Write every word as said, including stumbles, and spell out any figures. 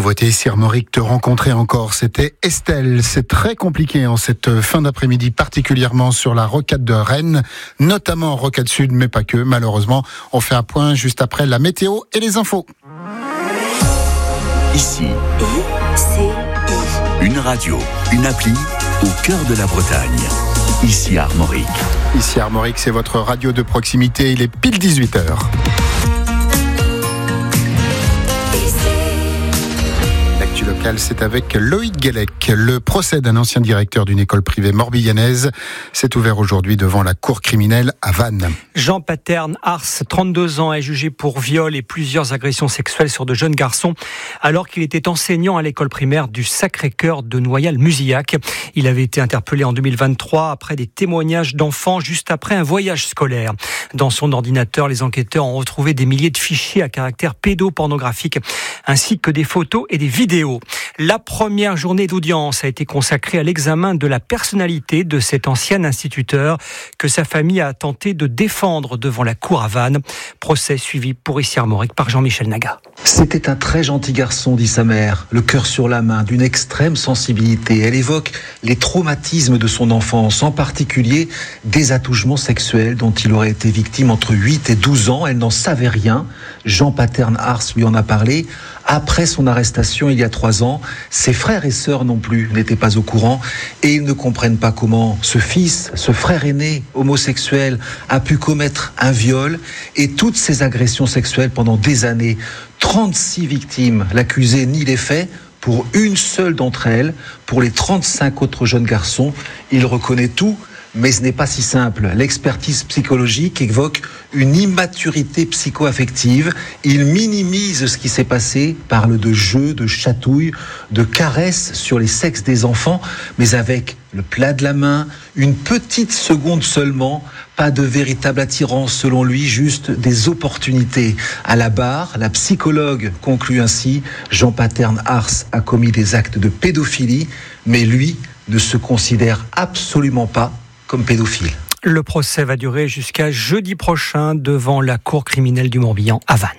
Nouveauté, ici Armorique, te rencontrer encore, c'était Estelle. C'est très compliqué en cette fin d'après-midi, particulièrement sur la rocade de Rennes, notamment en rocade sud, mais pas que, malheureusement. On fait un point juste après la météo et les infos. Ici, I C I. Une radio, une appli au cœur de la Bretagne. Ici Armorique. Ici Armorique, c'est votre radio de proximité, il est pile dix-huit heures. L'actu locale, c'est avec Loïc Guélec. Le procès d'un ancien directeur d'une école privée morbihanaise s'est ouvert aujourd'hui devant la cour criminelle à Vannes. Jean Paterne Ars, trente-deux ans, est jugé pour viol et plusieurs agressions sexuelles sur de jeunes garçons alors qu'il était enseignant à l'école primaire du Sacré-Cœur de Noyal-Muzillac. Il avait été interpellé en deux mille vingt-trois après des témoignages d'enfants juste après un voyage scolaire. Dans son ordinateur, les enquêteurs ont retrouvé des milliers de fichiers à caractère pédopornographique ainsi que des photos et des vidéos. La première journée d'audience a été consacrée à l'examen de la personnalité de cet ancien instituteur que sa famille a tenté de défendre devant la cour à Vannes. Procès suivi pour ici Armorique par Jean-Michel Naga. C'était un très gentil garçon, dit sa mère, le cœur sur la main, d'une extrême sensibilité. Elle évoque les traumatismes de son enfance, en particulier des attouchements sexuels dont il aurait été victime entre huit et douze ans. Elle n'en savait rien. Jean Paterne Ars lui en a parlé. Après son arrestation il y a trois ans, ses frères et sœurs non plus n'étaient pas au courant et ils ne comprennent pas comment ce fils, ce frère aîné homosexuel a pu commettre un viol et toutes ces agressions sexuelles pendant des années. trente-six victimes, l'accusé nie les faits. Pour une seule d'entre elles, pour les trente-cinq autres jeunes garçons, il reconnaît tout. Mais ce n'est pas si simple. L'expertise psychologique évoque une immaturité psycho-affective. Il minimise ce qui s'est passé, parle de jeux, de chatouilles, de caresses sur les sexes des enfants, mais avec le plat de la main, une petite seconde seulement, pas de véritable attirance selon lui, juste des opportunités. À la barre, la psychologue conclut ainsi, Jean Paterne Ars a commis des actes de pédophilie, mais lui ne se considère absolument pas comme pédophile. Le procès va durer jusqu'à jeudi prochain devant la cour criminelle du Morbihan à Vannes.